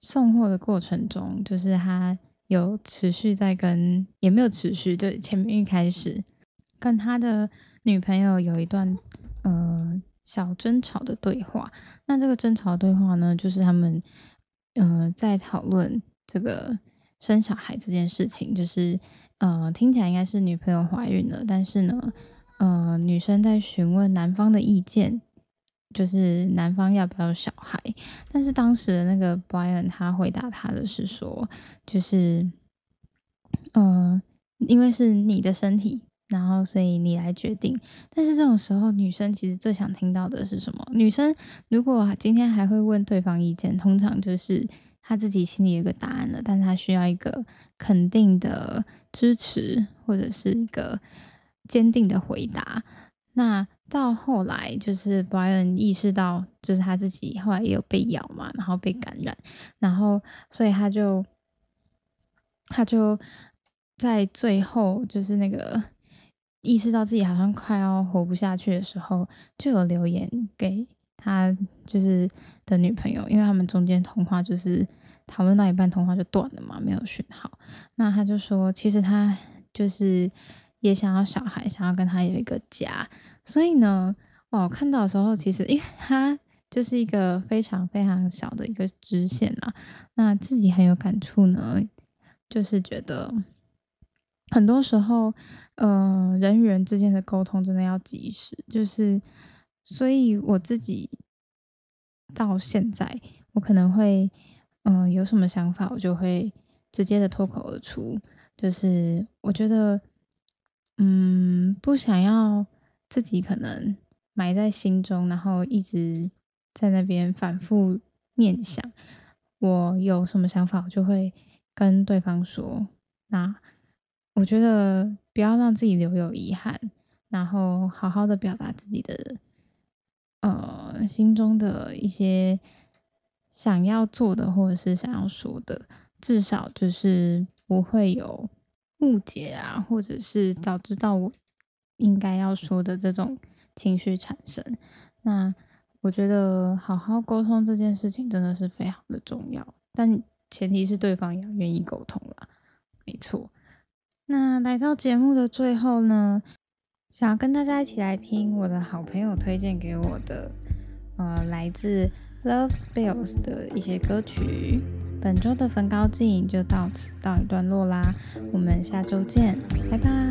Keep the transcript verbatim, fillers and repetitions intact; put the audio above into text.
送货的过程中，就是他有持续在跟，也没有持续，就前面一开始跟他的女朋友有一段呃小争吵的对话。那这个争吵的对话呢，就是他们呃在讨论这个生小孩这件事情，就是呃听起来应该是女朋友怀孕了，但是呢，呃女生在询问男方的意见，就是男方要不要小孩。但是当时的那个 Brian 他回答他的是说，就是呃，因为是你的身体，然后所以你来决定。但是这种时候，女生其实最想听到的是什么？女生如果今天还会问对方意见，通常就是她自己心里有一个答案了，但是她需要一个肯定的支持，或者是一个坚定的回答。那到后来，就是 Brian 意识到，就是他自己后来也有被咬嘛，然后被感染，然后所以他就他就在最后，就是那个意识到自己好像快要活不下去的时候，就有留言给他就是的女朋友，因为他们中间通话就是讨论到一半，通话就断了嘛，没有讯号。那他就说，其实他就是也想要小孩，想要跟他有一个家。所以呢，哇，我看到的时候，其实因为他就是一个非常非常小的一个支线啊，那自己很有感触呢，就是觉得很多时候，呃，人与人之间的沟通真的要及时，就是所以我自己到现在，我可能会，嗯、有什么想法，我就会直接的脱口而出，就是我觉得，嗯，不想要自己可能埋在心中，然后一直在那边反复念想。我有什么想法，我就会跟对方说。那我觉得不要让自己留有遗憾，然后好好的表达自己的呃心中的一些想要做的或者是想要说的，至少就是不会有误解啊，或者是早知道我应该要说的这种情绪产生。那我觉得好好沟通这件事情真的是非常的重要，但前提是对方也要愿意沟通啦。没错。那来到节目的最后呢，想要跟大家一起来听我的好朋友推荐给我的，呃，来自 Love Spills 的一些歌曲。本周的焚高镜就到此告一段落啦，我们下周见，拜拜。